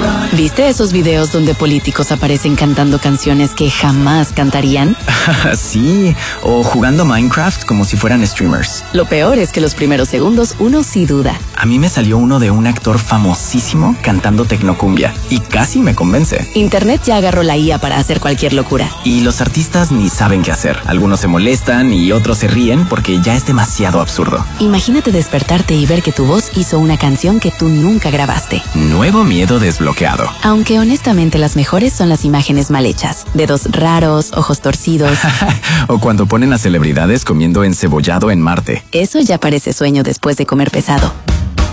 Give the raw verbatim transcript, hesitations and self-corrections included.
¿Viste esos videos donde políticos aparecen cantando canciones que jamás cantarían? Sí, o jugando Minecraft como si fueran streamers. Lo peor es que los primeros segundos uno sí duda. A mí me salió uno de un actor famosísimo cantando tecnocumbia y casi me convence. Internet ya agarró la I A para hacer cualquier locura. Y los artistas ni saben qué hacer. Algunos se molestan y otros se ríen porque ya es demasiado absurdo. Imagínate despertarte y ver que tu voz hizo una canción que tú nunca grabaste. Nuevo miedo desbloqueado. Aunque honestamente las mejores son las imágenes mal hechas. Dedos raros, ojos torcidos. O cuando ponen a celebridades comiendo encebollado en Marte. Eso ya parece sueño después de comer pesado.